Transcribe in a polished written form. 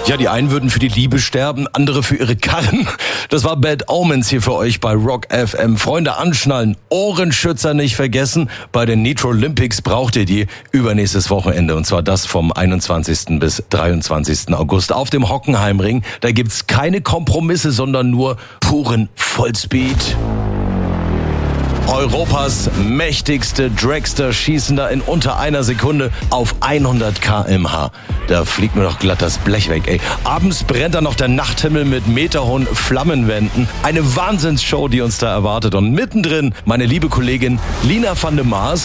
Ja, die einen würden für die Liebe sterben, andere für ihre Karren. Das war Bad Omens hier für euch bei Rock FM. Freunde, anschnallen, Ohrenschützer nicht vergessen. Bei den Nitro Olympics braucht ihr die übernächstes Wochenende. Und zwar das vom 21. bis 23. August auf dem Hockenheimring. Da gibt's keine Kompromisse, sondern nur puren Vollspeed. Europas mächtigste Dragster schießen da in unter einer Sekunde auf 100 km/h. Da fliegt mir doch glatt das Blech weg, ey. Abends brennt dann noch der Nachthimmel mit meterhohen Flammenwänden. Eine Wahnsinnsshow, die uns da erwartet. Und mittendrin meine liebe Kollegin Lina van de Maas.